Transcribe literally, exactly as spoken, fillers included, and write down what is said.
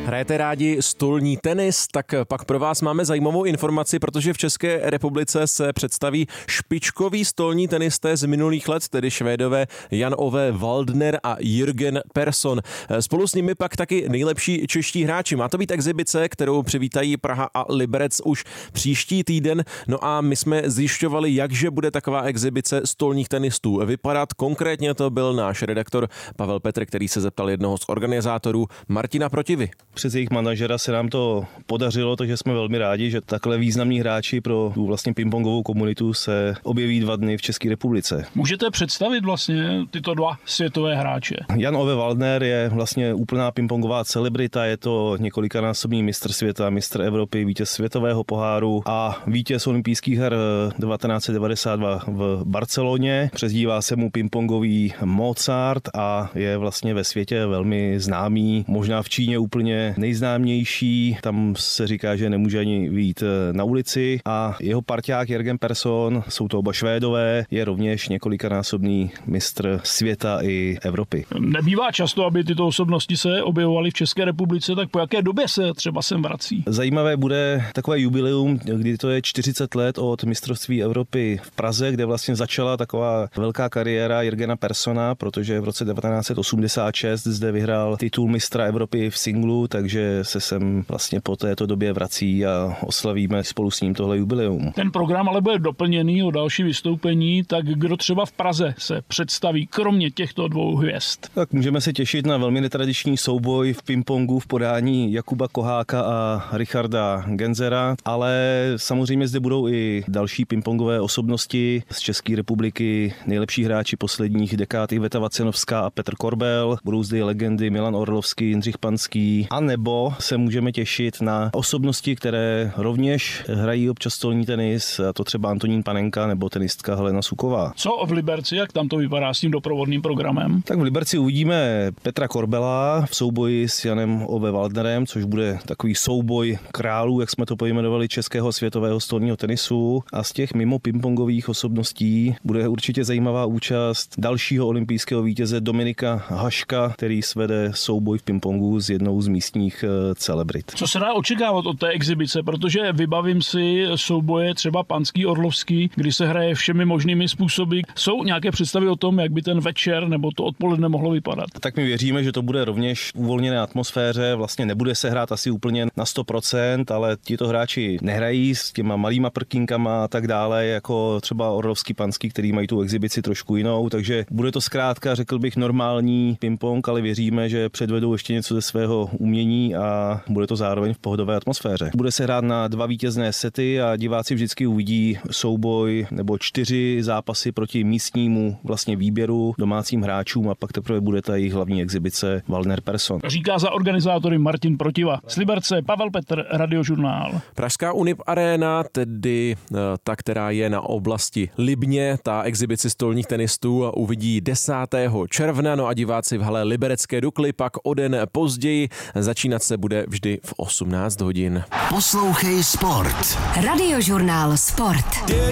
Hrajete rádi stolní tenis, tak pak pro vás máme zajímavou informaci, protože v České republice se představí špičkoví stolní tenisté z minulých let, tedy Švédové Jan Ove Waldner a Jürgen Persson. Spolu s nimi pak taky nejlepší čeští hráči. Má to být exibice, kterou přivítají Praha a Liberec už příští týden. No a my jsme zjišťovali, jakže bude taková exibice stolních tenistů vypadat. Konkrétně to byl náš redaktor Pavel Petr, který se zeptal jednoho z organizátorů Martina Protivy. Přes jejich manažera se nám to podařilo, takže jsme velmi rádi, že takhle významní hráči pro tu vlastně pingpongovou komunitu se objeví dva dny v České republice. Můžete představit vlastně tyto dva světové hráče? Jan Ove Waldner je vlastně úplná pingpongová celebrita, je to několikanásobný mistr světa, mistr Evropy, vítěz světového poháru a vítěz olympijských her devatenáct set devadesát dva v Barceloně. Přezdívá se mu pingpongový Mozart a je vlastně ve světě velmi známý, možná v Číně úplně nejznámější, tam se říká, že nemůže ani vyjít na ulici a jeho parťák Jürgen Persson, jsou to oba Švédové, je rovněž několikanásobný mistr světa i Evropy. Nebývá často, aby tyto osobnosti se objevovaly v České republice, tak po jaké době se třeba sem vrací? Zajímavé bude takové jubileum, kdy to je čtyřicet let od mistrovství Evropy v Praze, kde vlastně začala taková velká kariéra Jürgena Perssona, protože v roce devatenáct set osmdesát šest zde vyhrál titul mistra Evropy v singlu, takže se sem vlastně po této době vrací a oslavíme spolu s ním tohle jubileum. Ten program ale bude doplněný o další vystoupení, tak kdo třeba v Praze se představí, kromě těchto dvou hvězd? Tak můžeme se těšit na velmi netradiční souboj v pingpongu v podání Jakuba Koháka a Richarda Genzera, ale samozřejmě zde budou i další pingpongové osobnosti z České republiky, nejlepší hráči posledních dekád Iveta Vacenovská a Petr Korbel, budou zde legendy Milan Orlovský, Jindřich Panský, a nebo se můžeme těšit na osobnosti, které rovněž hrají občas stolní tenis, a to třeba Antonín Panenka nebo tenistka Helena Suková. Co v Liberci, jak tam to vypadá s tím doprovodným programem? Tak v Liberci uvidíme Petra Korbela v souboji s Janem Ove Waldnerem, což bude takový souboj králů, jak jsme to pojmenovali, českého světového stolního tenisu, a z těch mimo pingpongových osobností bude určitě zajímavá účast dalšího olympijského vítěze Dominika Haška, který svede souboj v pingpongu s jednou z místních celebrit. Co se dá očekávat od té exibice, protože vybavím si souboje třeba Panský Orlovský, kdy se hraje všemi možnými způsoby. Jsou nějaké představy o tom, jak by ten večer nebo to odpoledne mohlo vypadat? Tak my věříme, že to bude rovněž v uvolněné atmosféře, vlastně nebude se hrát asi úplně na sto procent, ale tito hráči nehrají s těma malýma prkínkama a tak dále, jako třeba Orlovský, Panský, který mají tu exibici trošku jinou, takže bude to zkrátka, řekl bych, normální pingpong, ale věříme, že předvedou ještě něco ze svého umění a bude to zároveň v pohodové atmosféře. Bude se hrát na dva vítězné sety a diváci vždycky uvidí souboj nebo čtyři zápasy proti místnímu vlastně výběru domácím hráčům a pak teprve bude ta jejich hlavní exibice Waldner Persson. Říká za organizátory Martin Protiva. Z Liberce Pavel Petr, Radiožurnál. Pražská Unip Arena, tedy ta, která je na oblasti Libně, ta exibici stolních tenistů uvidí desátého června, no a diváci v hale Liberecké Dukly pak o den později. Začínat se bude vždy v osmnáct hodin. Poslouchej sport. Radiožurnál Sport.